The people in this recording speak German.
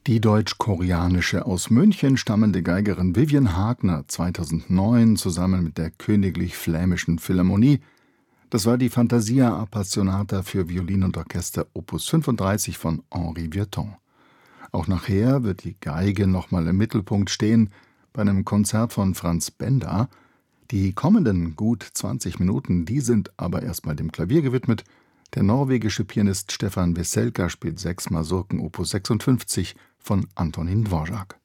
Die deutsch-koreanische aus München stammende Geigerin Vivian Hagner 2009 zusammen mit der Königlich Flämischen Philharmonie. Das war die Fantasia Appassionata für Violin und Orchester Opus 35 von Henri Vieuxtemps. Auch nachher wird die Geige nochmal im Mittelpunkt stehen bei einem Konzert von Franz Benda. Die kommenden gut 20 Minuten, die sind aber erstmal dem Klavier gewidmet. Der norwegische Pianist Stefan Veselka spielt 6 Masurken Opus 56 von Antonín Dvořák.